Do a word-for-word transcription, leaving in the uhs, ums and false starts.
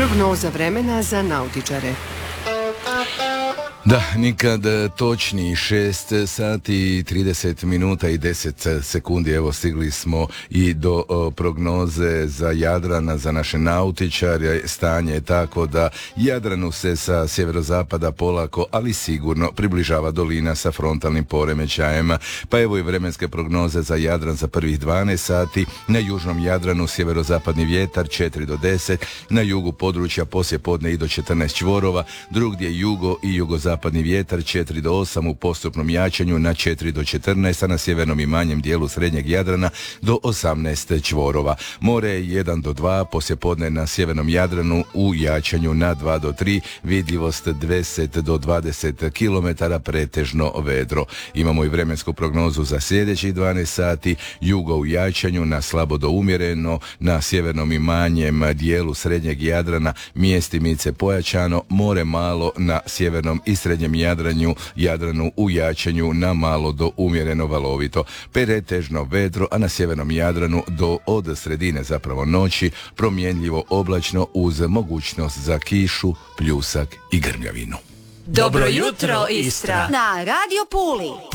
Prognoza vremena za nautičare. Da, nikad točniji, šest sati trideset minuta i deset sekundi, evo stigli smo i do o, prognoze za Jadran, za naše nautičare. Stanje je tako da Jadranu se sa sjeverozapada polako, ali sigurno približava dolina sa frontalnim poremećajima. Pa evo i vremenske prognoze za Jadran za prvih dvanaest sati. Na južnom Jadranu sjeverozapadni vjetar četiri do deset, na jugu područja poslijepodne i do četrnaest čvorova, drugdje jugo i jugozapadni zapadni vjetar četiri do osam u postupnom jačanju na četiri do četrnaest, a na sjevernom i manjem dijelu srednjeg Jadrana do osamnaest čvorova. More je jedan do dva, poslijepodne na sjevernom Jadranu u jačanju na dva do tri, vidljivost dvadeset do dvadeset kilometara, pretežno vedro. Imamo i vremensku prognozu za sljedećih dvanaest sati, jugo u jačanju na slabo do umjereno, na sjevernom i manjem dijelu srednjeg Jadrana mjestimice pojačano, more malo na sjevernom i srednjem Jadranju, Jadranu u jačanju na malo do umjereno valovito, pretežno vedro, a na sjevernom Jadranu do od sredine zapravo noći promjenljivo oblačno uz mogućnost za kišu, pljusak i grmljavinu. Dobro jutro, Istra! Na Radio Puli.